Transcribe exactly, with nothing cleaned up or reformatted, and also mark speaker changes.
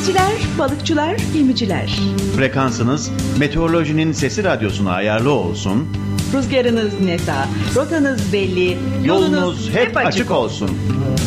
Speaker 1: Denizciler, balıkçılar, gemiciler.
Speaker 2: Frekansınız meteorolojinin sesi radyosuna ayarlı olsun.
Speaker 1: Rüzgarınız neta, rotanız belli,
Speaker 2: Yolunuz hep açık olsun.